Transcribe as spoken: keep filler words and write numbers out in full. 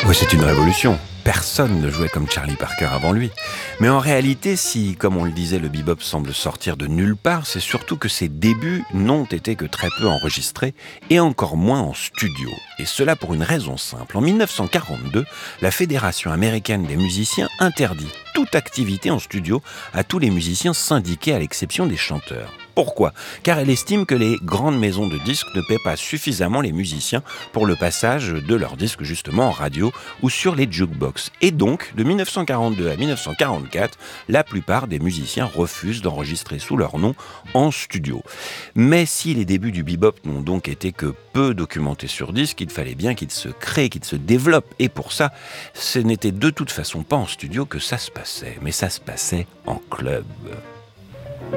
Oui, c'est une révolution. Personne ne jouait comme Charlie Parker avant lui. Mais en réalité, si, comme on le disait, le bebop semble sortir de nulle part, c'est surtout que ses débuts n'ont été que très peu enregistrés et encore moins en studio. Et cela pour une raison simple. En dix-neuf cent quarante-deux, la Fédération américaine des musiciens interdit toute activité en studio à tous les musiciens syndiqués à l'exception des chanteurs. Pourquoi ? Car elle estime que les grandes maisons de disques ne paient pas suffisamment les musiciens pour le passage de leurs disques justement en radio ou sur les jukebox. Et donc, de dix-neuf cent quarante-deux à dix-neuf cent quarante-quatre, la plupart des musiciens refusent d'enregistrer sous leur nom en studio. Mais si les débuts du bebop n'ont donc été que peu documentés sur disque, il fallait bien qu'ils se créent, qu'ils se développent. Et pour ça, ce n'était de toute façon pas en studio que ça se passait, mais ça se passait en club.